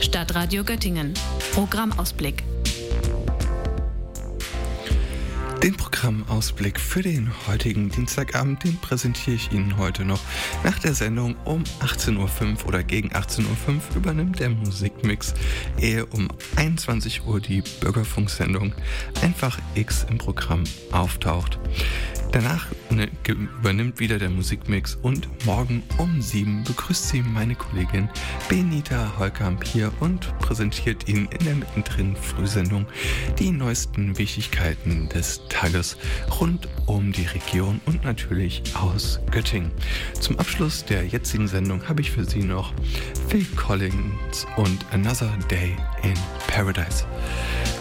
Stadtradio Göttingen. Programmausblick. Den Programmausblick für den heutigen Dienstagabend, den präsentiere ich Ihnen heute noch. Nach der Sendung um 18.05 Uhr oder gegen 18.05 Uhr übernimmt der Musikmix, ehe um 21 Uhr die Bürgerfunksendung Einfach X im Programm auftaucht. Danach übernimmt wieder der Musikmix und morgen um 7 begrüßt sie meine Kollegin Benita Holkamp hier und präsentiert Ihnen in der mittendrin Frühsendung die neuesten Wichtigkeiten des Tages rund um die Region und natürlich aus Göttingen. Zum Abschluss der jetzigen Sendung habe ich für Sie noch Phil Collins und Another Day in Paradise.